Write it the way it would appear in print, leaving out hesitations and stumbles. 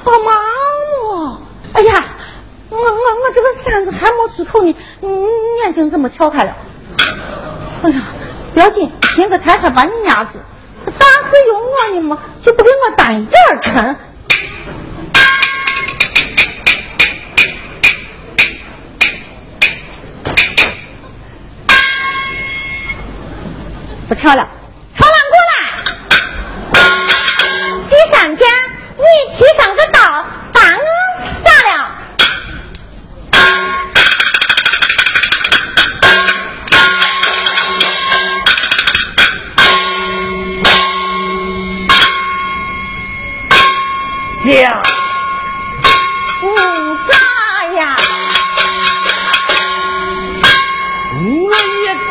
帮忙我！哎呀，我这个扇子还没出头呢，眼睛怎么跳开了？哎呀，不要紧，寻个太太把你压住，打死有我呢嘛，就不给我担一点沉。不跳了，